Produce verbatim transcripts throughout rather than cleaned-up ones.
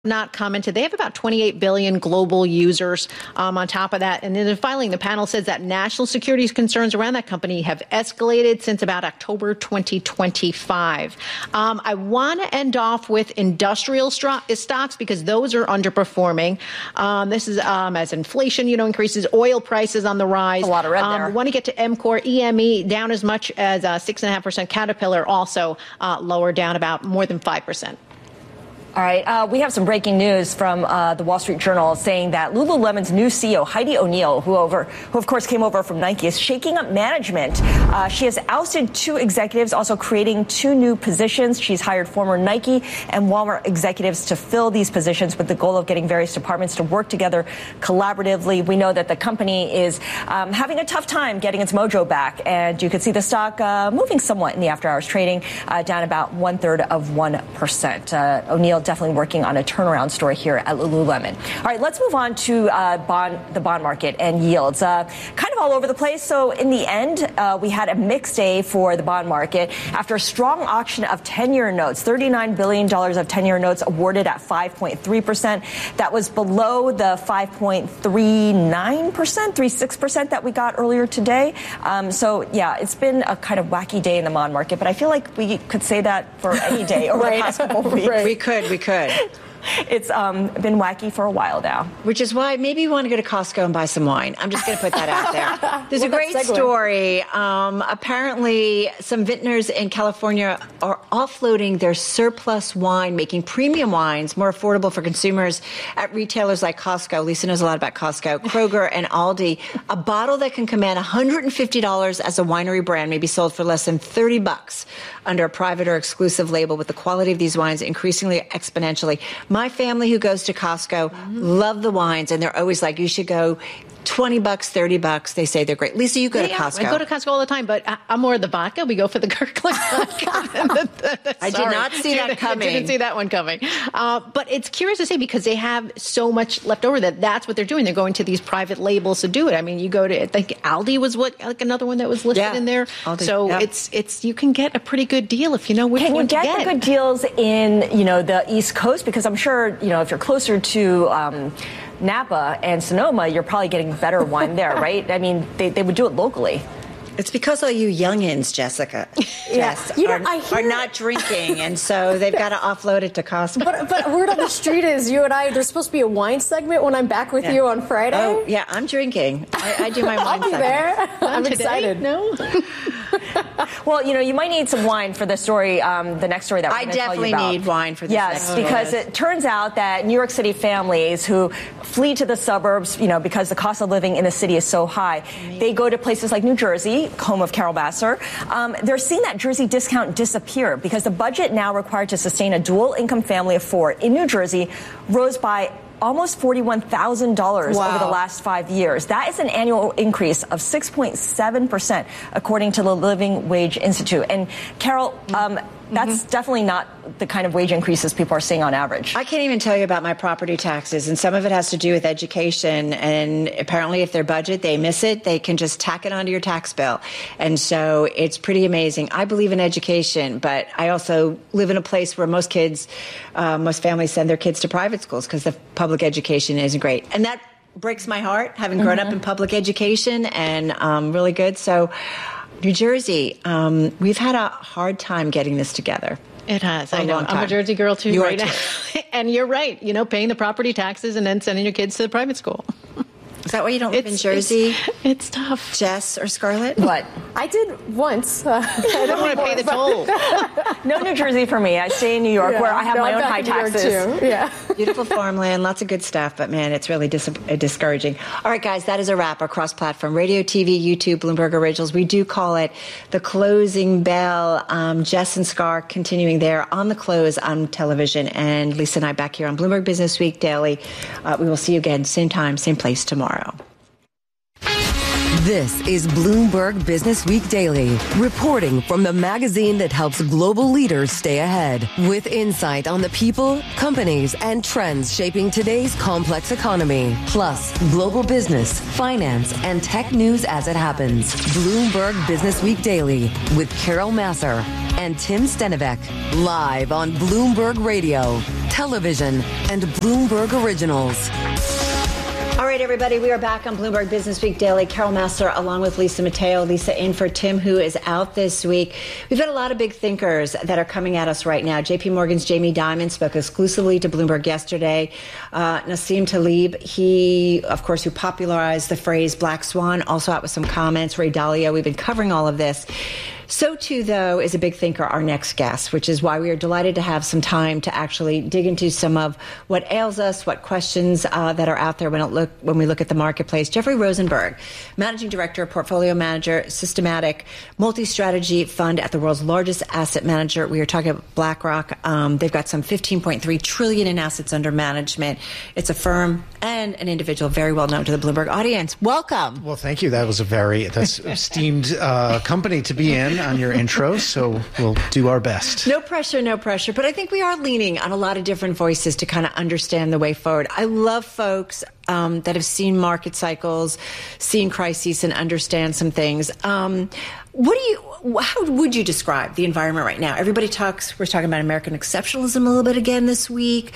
not commented. They have about twenty-eight billion global users um, on top of that. And in the filing, the panel says that national security concerns around that company have escalated since about October twenty twenty-five. Um, I want to end off with industrial stro- stocks because those are underperforming. Um, this is um, as inflation, you know, increases, oil prices on the rise. A lot of red um, there. We want to get to M Core, E M E down as much as uh, six and a half percent. Caterpillar also uh, lower down about more than five percent. All right. Uh, we have some breaking news from uh, the Wall Street Journal saying that Lululemon's new C E O, Heidi O'Neill, who over, who of course came over from Nike, is shaking up management. Uh, she has ousted two executives, also creating two new positions. She's hired former Nike and Walmart executives to fill these positions with the goal of getting various departments to work together collaboratively. We know that the company is um, having a tough time getting its mojo back, and you could see the stock uh, moving somewhat in the after-hours trading, uh, down about one-third of one percent. Uh, O'Neill definitely working on a turnaround story here at Lululemon. All right, let's move on to uh, bond, the bond market and yields. Uh, kind of all over the place. So in the end, uh, we had a mixed day for the bond market after a strong auction of ten-year notes. thirty-nine billion dollars of ten-year notes awarded at five point three percent. That was below the five point three nine percent, three point six percent that we got earlier today. Um, so, yeah, it's been a kind of wacky day in the bond market, but I feel like we could say that for any day over right. the past couple of weeks. Right. We could. We could. It's um, been wacky for a while now. Which is why maybe you want to go to Costco and buy some wine. I'm just going to put that out there. There's well, a great story. Um, apparently, some vintners in California are offloading their surplus wine, making premium wines more affordable for consumers at retailers like Costco. Lisa knows a lot about Costco, Kroger, and Aldi. A bottle that can command one hundred fifty dollars as a winery brand may be sold for less than thirty bucks under a private or exclusive label, with the quality of these wines increasingly exponentially. My family who goes to Costco mm-hmm. love the wines, and they're always like, you should go twenty bucks, thirty bucks. They say they're great. Lisa, you go yeah, to Costco. I go to Costco all the time, but I, I'm more of the vodka. We go for the Kirkland vodka. I did not see that coming. I didn't see that one coming. Uh, but it's curious to say because they have so much left over that that's what they're doing. They're going to these private labels to do it. I mean, you go to, I think Aldi was what, like another one that was listed yeah. in there. Aldi, so yeah. it's, it's, you can get a pretty good deal if you know which can one you get to get. the good deals in, you know, the East Coast? Because I'm sure, you know, if you're closer to, um, Napa and Sonoma, you're probably getting better wine there, right? I mean, they, they would do it locally. It's because all you youngins, Jessica, yeah. Jess, you know, are, I hear are not drinking, and so they've got to offload it to Costco. But, but word on the street is you and I, there's supposed to be a wine segment when I'm back with yeah. you on Friday. Oh, yeah, I'm drinking. I, I do my wine I'll be segment. there. I'm today? excited. No? Well, you know, you might need some wine for the story, um, the next story that we're I going to tell you definitely about. need wine for this yes, next story. because it turns out that New York City families who flee to the suburbs, you know, because the cost of living in the city is so high, they go to places like New Jersey, home of Carol Vassar. Um, they're seeing that Jersey discount disappear because the budget now required to sustain a dual-income family of four in New Jersey rose by almost forty-one thousand dollars wow. over the last five years. That is an annual increase of six point seven percent, according to the Living Wage Institute. And Carol, um, that's mm-hmm. definitely not the kind of wage increases people are seeing on average. I can't even tell you about my property taxes, and some of it has to do with education. And apparently, if their budget, they miss it, they can just tack it onto your tax bill. And so it's pretty amazing. I believe in education, but I also live in a place where most kids, uh, most families send their kids to private schools because the public education isn't great. And that breaks my heart, having grown mm-hmm. up in public education and um, really good. So New Jersey, um, we've had a hard time getting this together. It has. I know. I'm a Jersey girl, too, you right too. now. And you're right. You know, paying the property taxes and then sending your kids to the private school. Is that why you don't live it's, in Jersey? It's, it's tough. Jess or Scarlett? What? I did once. Uh, I don't want to pay the toll. No New Jersey for me. I stay in New York yeah. where I have no, my I'm own back high in New York taxes. Too. Yeah. Beautiful farmland, lots of good stuff, but man, it's really dis- discouraging. All right, guys, that is a wrap. Our cross-platform radio, T V, YouTube, Bloomberg Originals. We do call it the closing bell. Um, Jess and Scar continuing there on the close on television, and Lisa and I back here on Bloomberg Business Week Daily. Uh, we will see you again, same time, same place tomorrow. This is Bloomberg Business Week Daily, reporting from the magazine that helps global leaders stay ahead, with insight on the people, companies, and trends shaping today's complex economy, plus global business, finance, and tech news as it happens. Bloomberg Business Week Daily with Carol Massar and Tim Stenivek, live on Bloomberg Radio, television, and Bloomberg Originals. All right, everybody, we are back on Bloomberg Business Week Daily. Carol Massar along with Lisa Mateo. Lisa in for Tim, who is out this week. We've got a lot of big thinkers that are coming at us right now. J P Morgan's Jamie Dimon spoke exclusively to Bloomberg yesterday. Uh, Nassim Taleb, he, of course, who popularized the phrase Black Swan, also out with some comments. Ray Dalio, we've been covering all of this. So, too, though, is a big thinker, our next guest, which is why we are delighted to have some time to actually dig into some of what ails us, what questions uh, that are out there when, it look, when we look at the marketplace. Jeffrey Rosenberg, Managing Director, Portfolio Manager, Systematic Multi-Strategy Fund at the world's largest asset manager. We are talking about BlackRock. Um, they've got some fifteen point three trillion dollars in assets under management. It's a firm and an individual very well known to the Bloomberg audience. Welcome. Well, thank you. That was a very that's esteemed uh, company to be in on your intro, so we'll do our best. No pressure, no pressure. But I think we are leaning on a lot of different voices to kind of understand the way forward. I love folks um, that have seen market cycles, seen crises, and understand some things. Um, what do you? How would you describe the environment right now? Everybody talks. We're talking about American exceptionalism a little bit again this week.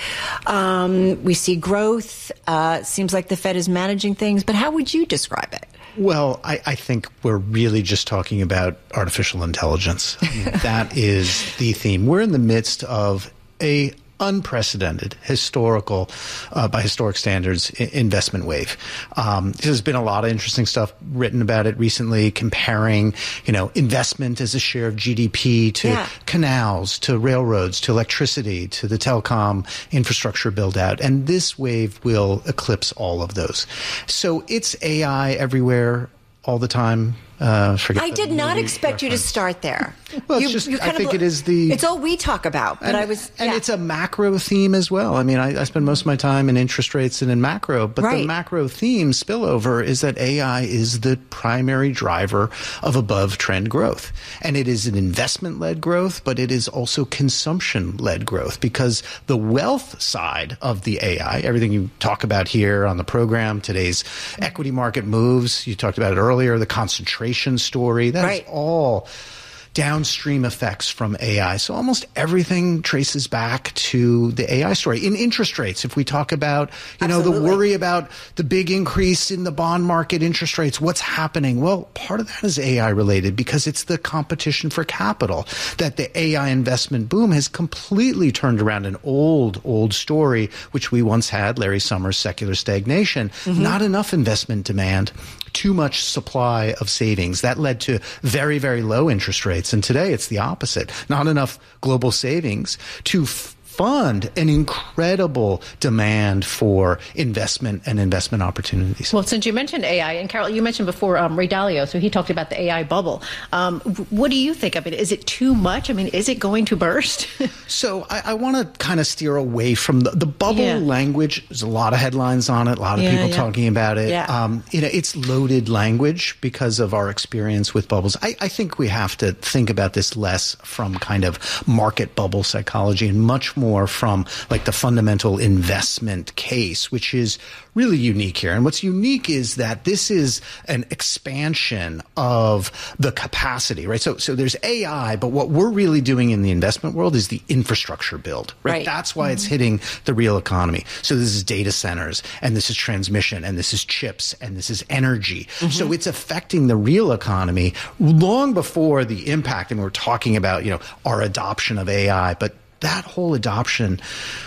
Um, we see growth. Uh, seems like the Fed is managing things. But how would you describe it? Well, I, I think we're really just talking about artificial intelligence. I mean, that is the theme. We're in the midst of a unprecedented historical, uh, by historic standards, I- investment wave. Um, there's been a lot of interesting stuff written about it recently, comparing, you know, investment as a share of G D P to yeah. canals, to railroads, to electricity, to the telecom infrastructure build out. And this wave will eclipse all of those. So it's A I everywhere all the time. Uh, I did not expect reference. you to start there. Well, you, it's just, I think of, it is the... It's all we talk about, but and, I was... And yeah. it's a macro theme as well. I mean, I, I spend most of my time in interest rates and in macro, but right. the macro theme spillover is that A I is the primary driver of above-trend growth. And it is an investment-led growth, but it is also consumption-led growth, because the wealth side of the A I, everything you talk about here on the program, today's equity market moves, you talked about it earlier, the concentration story, that's right. all downstream effects from A I. So almost everything traces back to the A I story. In interest rates, if we talk about, you Absolutely. know, the worry about the big increase in the bond market interest rates, what's happening? Well, part of that is A I related, because it's the competition for capital that the A I investment boom has completely turned around an old, old story, which we once had, Larry Summers' secular stagnation, mm-hmm. not enough investment demand, too much supply of savings. That led to very, very low interest rates. And today it's the opposite. Not enough global savings to f- fund an incredible demand for investment and investment opportunities. Well, since you mentioned A I, and Carol, you mentioned before um, Ray Dalio, so he talked about the A I bubble. Um, what do you think of it? Is it too much? I mean, is it going to burst? So I, I want to kind of steer away from the, the bubble yeah. language. There's a lot of headlines on it, a lot of yeah, people yeah. talking about it. Yeah. Um, you know, it's loaded language because of our experience with bubbles. I, I think we have to think about this less from kind of market bubble psychology and much more more from like the fundamental investment case, which is really unique here. And what's unique is that this is an expansion of the capacity, right? So, so there's A I, but what we're really doing in the investment world is the infrastructure build, right? Right. That's why Mm-hmm. it's hitting the real economy. So this is data centers, and this is transmission, and this is chips, and this is energy. Mm-hmm. So it's affecting the real economy long before the impact. And we're talking about, you know, our adoption of A I, but that whole adoption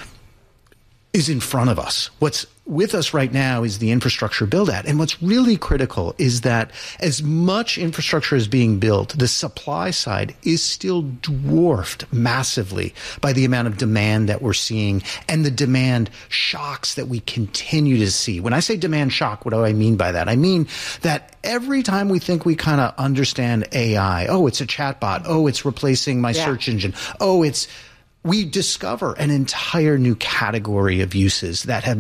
is in front of us. What's with us right now is the infrastructure build out. And what's really critical is that as much infrastructure is being built, the supply side is still dwarfed massively by the amount of demand that we're seeing and the demand shocks that we continue to see. When I say demand shock, what do I mean by that? I mean that every time we think we kind of understand A I, oh, it's a chatbot, oh, it's replacing my yeah. search engine, oh, it's we discover an entire new category of uses that have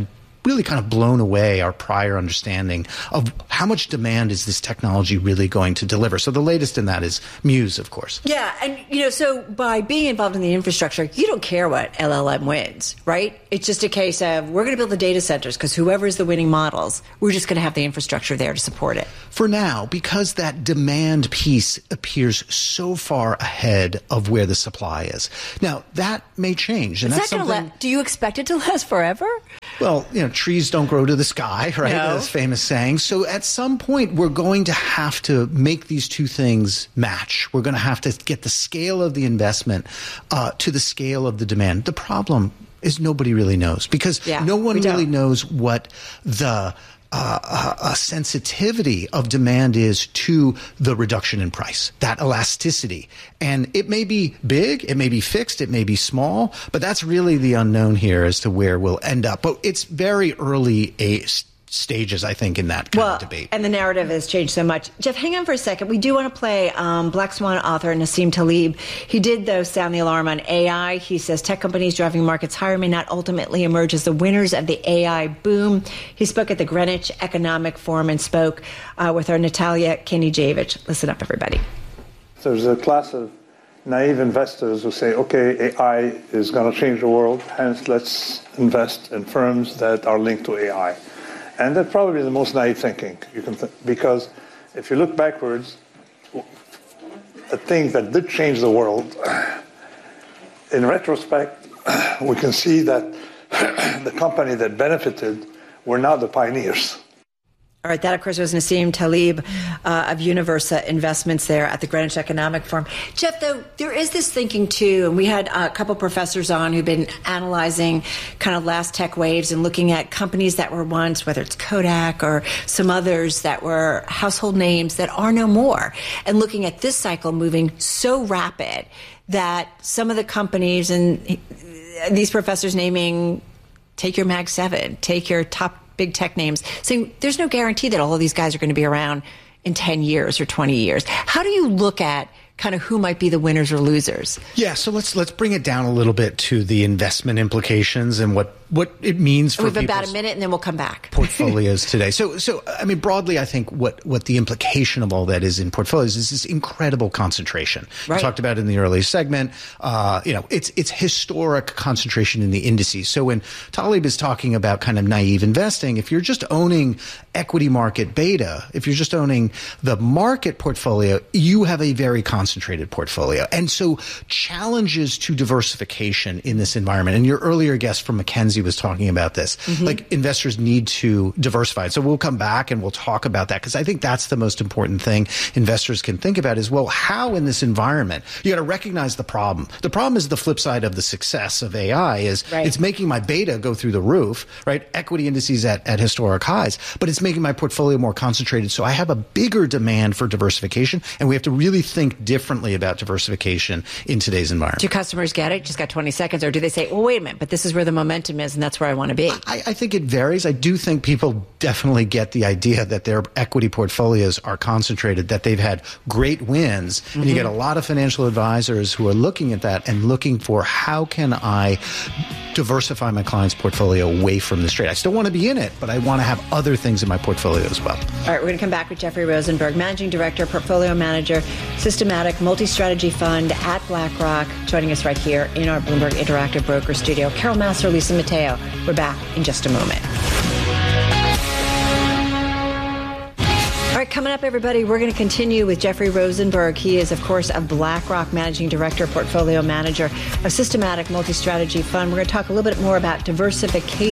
really kind of blown away our prior understanding of how much demand is this technology really going to deliver. So the latest in that is Muse, of course. Yeah, and you know, so by being involved in the infrastructure, you don't care what L L M wins, right? It's just a case of we're going to build the data centers because whoever's the winning models, we're just going to have the infrastructure there to support it. For now, because that demand piece appears so far ahead of where the supply is. Now, that may change. And Is that's that something. La- do you expect it to last forever? Well, you know, trees don't grow to the sky, right? No. That's famous saying. So at some point, we're going to have to make these two things match. We're going to have to get the scale of the investment uh, to the scale of the demand. The problem is nobody really knows because Yeah, no one we don't. really knows what the Uh, uh, a sensitivity of demand is to the reduction in price, that elasticity. And it may be big, it may be fixed, it may be small, but that's really the unknown here as to where we'll end up. But it's very early a, stages, I think, in that kind well, of debate. And the narrative has changed so much. Jeff, hang on for a second. We do want to play um, Black Swan author Nassim Taleb. He did, though, sound the alarm on A I. He says tech companies driving markets higher may not ultimately emerge as the winners of the A I boom. He spoke at the Greenwich Economic Forum and spoke uh, with our Natalia Kinijevic. Listen up, everybody. There's a class of naive investors who say, okay, A I is going to change the world, hence let's invest in firms that are linked to A I. And that's probably the most naive thinking you can, th- because if you look backwards, a thing that did change the world, in retrospect, we can see that the company that benefited were not the pioneers. All right, that, of course, was Nassim Taleb uh, of Universa Investments there at the Greenwich Economic Forum. Jeff, though, there is this thinking, too, and we had a couple professors on who've been analyzing kind of last tech waves and looking at companies that were once, whether it's Kodak or some others that were household names that are no more, and looking at this cycle moving so rapid that some of the companies, and these professors naming, take your Mag seven, take your top big tech names, saying there's no guarantee that all of these guys are going to be around in ten years or twenty years. How do you look at kind of who might be the winners or losers? Yeah, so let's let's bring it down a little bit to the investment implications and what, what it means for We've about people's a minute, and then we'll come back. portfolios today. So, so I mean, broadly, I think what, what the implication of all that is in portfolios is this incredible concentration. Right. You talked about in the early segment. Uh, you know, it's it's historic concentration in the indices. So when Taleb is talking about kind of naive investing, if you're just owning equity market beta, if you're just owning the market portfolio, you have a very concentrated portfolio. And so challenges to diversification in this environment. And your earlier guest from McKinsey was talking about this. Mm-hmm. Like investors need to diversify. So we'll come back and we'll talk about that because I think that's the most important thing investors can think about is, well, how in this environment, you got to recognize the problem. The problem is the flip side of the success of A I is right. It's making my beta go through the roof, right? Equity indices at, at historic highs, but it's making my portfolio more concentrated. So I have a bigger demand for diversification, and we have to really think differently about diversification in today's environment. Do customers get it? Just got twenty seconds. Or do they say, well, wait a minute, but this is where the momentum is, and that's where I want to be? I, I think it varies. I do think people definitely get the idea that their equity portfolios are concentrated, that they've had great wins. Mm-hmm. And you get a lot of financial advisors who are looking at that and looking for how can I diversify my client's portfolio away from this trade. I still want to be in it, but I want to have other things in my portfolio as well. All right, we're going to come back with Jeffrey Rosenberg, Managing Director, Portfolio Manager, Systematic Multi-Strategy Fund at BlackRock, joining us right here in our Bloomberg Interactive Broker Studio. Carol Massar, Lisa Mateo. We're back in just a moment. All right, coming up, everybody, we're going to continue with Jeffrey Rosenberg. He is, of course, a BlackRock Managing Director, Portfolio Manager, a Systematic Multi-Strategy Fund. We're going to talk a little bit more about diversification